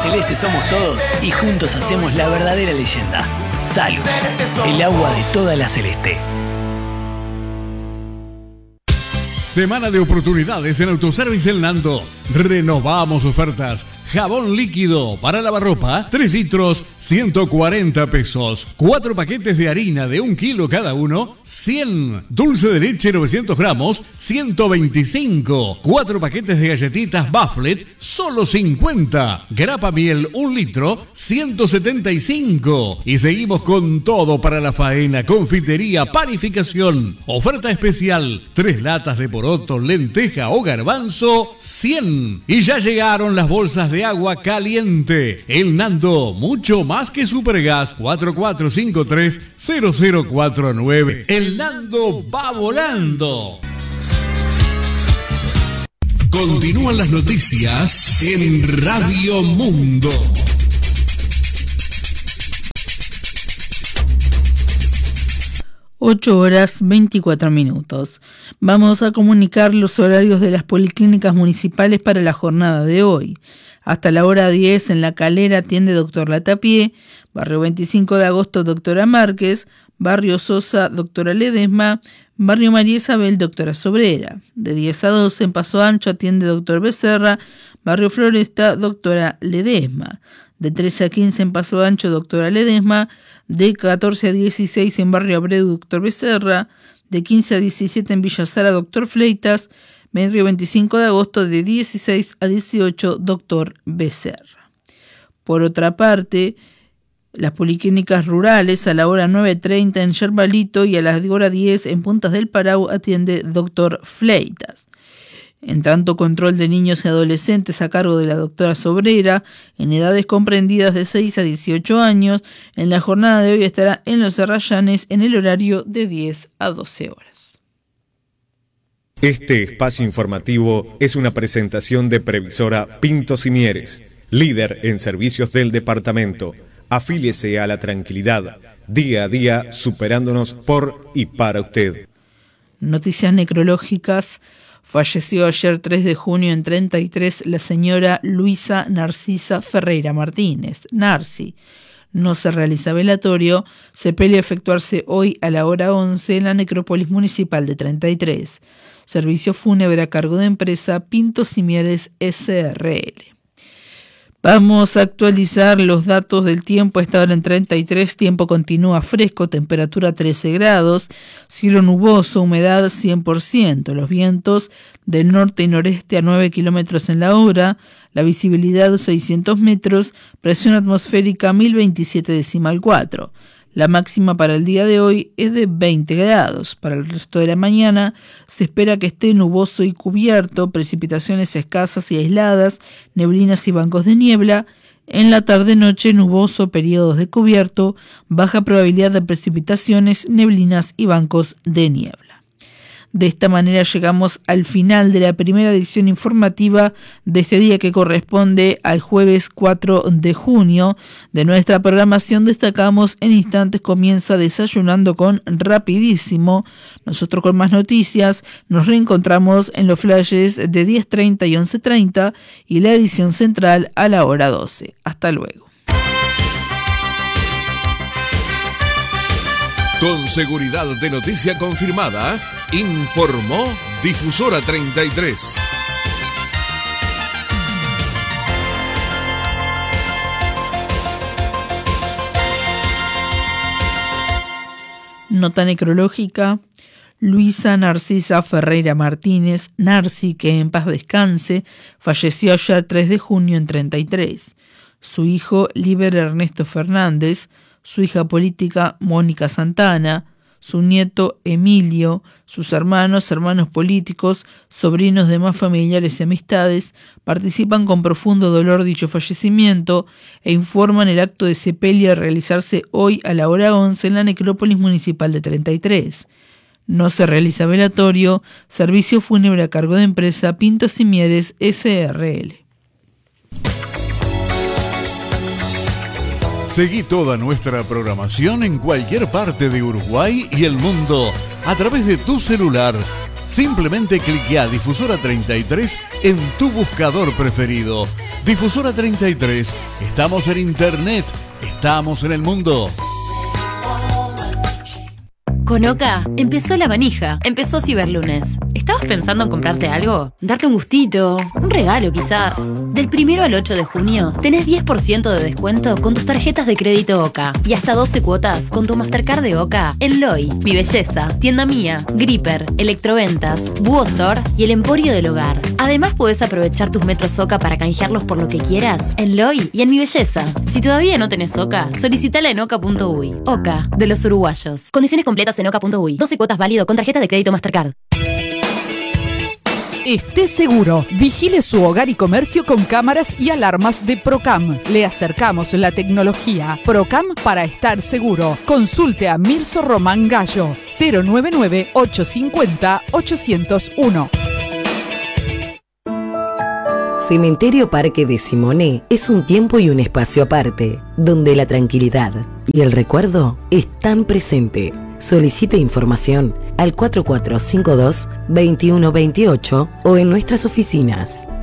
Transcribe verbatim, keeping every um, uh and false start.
celeste somos todos y juntos hacemos la verdadera leyenda. Salus, el agua de toda la celeste. Semana de oportunidades en Autoservice El Nando. Renovamos ofertas. Jabón líquido para lavarropa, tres litros, ciento cuarenta pesos. Cuatro paquetes de harina de un kilo cada uno, cien. Dulce de leche novecientos gramos, ciento veinticinco. Cuatro paquetes de galletitas Bufflet, solo cincuenta. Grapa miel, un litro, ciento setenta y cinco. Y seguimos con todo para la faena, confitería, panificación. Oferta especial, tres latas de poroto, lenteja o garbanzo, cien. Y ya llegaron las bolsas de agua caliente. El Nando, mucho más que Supergas. Cuatro cuatro cinco tres cero cero cuatro nueve. El Nando va volando. Continúan las noticias en Radio Mundo. ocho horas veinticuatro minutos. Vamos a comunicar los horarios de las policlínicas municipales para la jornada de hoy. Hasta la hora diez en La Calera atiende doctor Latapié, Barrio veinticinco de agosto doctora Márquez, Barrio Sosa doctora Ledesma, Barrio María Isabel doctora Sobrera. De diez a doce en Paso Ancho atiende doctor Becerra, Barrio Floresta doctora Ledesma. De trece a quince en Paso Ancho doctora Ledesma, de catorce a dieciséis en Barrio Abreu doctor Becerra, de quince a diecisiete en Villa Sara doctor Fleitas, Barrio veinticinco de agosto de dieciséis a dieciocho doctor Becerra. Por otra parte, las policlínicas rurales a la hora nueve treinta en Yerbalito y a la hora diez en Puntas del Parau atiende doctor Fleitas. En tanto, control de niños y adolescentes a cargo de la doctora Sobrera, en edades comprendidas de seis a dieciocho años, en la jornada de hoy estará en Los Arrayanes en el horario de diez a doce horas. Este espacio informativo es una presentación de Previsora Pintos y Mieres, líder en servicios del departamento. Afíliese a la tranquilidad, día a día superándonos por y para usted. Noticias necrológicas. Falleció ayer tres de junio en treinta y tres la señora Luisa Narcisa Ferreira Martínez, Narci. No se realiza velatorio, sepelio a efectuarse hoy a la hora once en la necrópolis municipal de treinta y tres. Servicio fúnebre a cargo de empresa Pintos y Mieres S R L. Vamos a actualizar los datos del tiempo. A esta hora en treinta y tres, tiempo continúa fresco, temperatura trece grados, cielo nuboso, humedad cien por ciento, los vientos del norte y noreste a nueve kilómetros en la hora, la visibilidad seiscientos metros, presión atmosférica mil veintisiete decimal cuatro. La máxima para el día de hoy es de veinte grados. Para el resto de la mañana se espera que esté nuboso y cubierto, precipitaciones escasas y aisladas, neblinas y bancos de niebla. En la tarde-noche nuboso, periodos de cubierto, baja probabilidad de precipitaciones, neblinas y bancos de niebla. De esta manera llegamos al final de la primera edición informativa de este día que corresponde al jueves cuatro de junio. De nuestra programación destacamos en instantes comienza Desayunando con Rapidísimo. Nosotros con más noticias nos reencontramos en los flashes de diez treinta y once treinta y la edición central a la hora doce. Hasta luego. Con seguridad de noticia confirmada, informó Difusora treinta y tres. Nota necrológica. Luisa Narcisa Ferreira Martínez, Narci, que en paz descanse, falleció ayer tres de junio en treinta y tres. Su hijo, Liber Ernesto Fernández, su hija política, Mónica Santana, su nieto, Emilio, sus hermanos, hermanos políticos, sobrinos de más familiares y amistades, participan con profundo dolor dicho fallecimiento e informan el acto de sepelio a realizarse hoy a la hora once en la necrópolis municipal de treinta y tres. No se realiza velatorio, servicio fúnebre a cargo de empresa Pintos y Mieres S R L. Seguí toda nuestra programación en cualquier parte de Uruguay y el mundo a través de tu celular Simplemente cliquea Difusora treinta y tres en tu buscador preferido. Difusora treinta y tres, estamos en internet, estamos en el mundo. Con Oca empezó la manija, empezó Ciberlunes. ¿Estabas pensando en comprarte algo? ¿Darte un gustito? ¿Un regalo quizás? Del primero al ocho de junio tenés diez por ciento de descuento con tus tarjetas de crédito Oca y hasta doce cuotas con tu Mastercard de Oca en Loy, Mi Belleza, Tienda Mía, Gripper, Electroventas, Búho Store y el Emporio del Hogar. Además podés aprovechar tus metros Oca para canjearlos por lo que quieras en Loy y en Mi Belleza. Si todavía no tenés Oca, solicitala en oca punto uy. Oca, de los uruguayos. Condiciones completas en oca punto uy. doce cuotas válido con tarjeta de crédito Mastercard. Esté seguro. Vigile su hogar y comercio con cámaras y alarmas de Procam. Le acercamos la tecnología. Procam para estar seguro. Consulte a Mirso Román Gallo. cero nueve nueve, ocho cinco cero, ocho cero uno. Cementerio Parque de Simoné es un tiempo y un espacio aparte, donde la tranquilidad y el recuerdo están presentes. Solicite información al cuatro cuatro cinco dos, dos uno dos ocho o en nuestras oficinas.